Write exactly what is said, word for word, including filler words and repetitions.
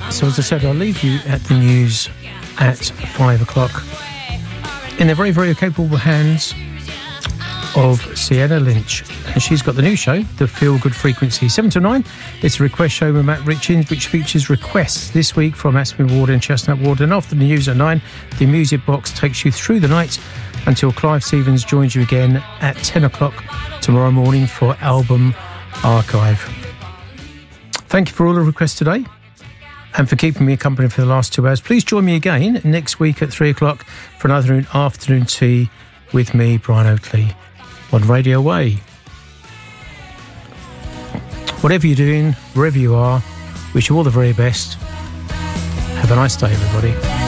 So as I said, I'll leave you at the news at five o'clock in the very, very capable hands of Sienna Lynch. And she's got the new show, The Feel Good Frequency, seven to nine. It's a request show with Matt Richins, which features requests this week from Aspen Ward and Chestnut Ward. And after the news at nine, the music box takes you through the night until Clive Stevens joins you again at ten o'clock tomorrow morning for Album Archive. Thank you for all the requests today and for keeping me company for the last two hours. Please join me again next week at three o'clock for another afternoon tea with me, Brian Oakley, on Radio Way. Whatever you're doing, wherever you are, wish you all the very best. Have a nice day, everybody.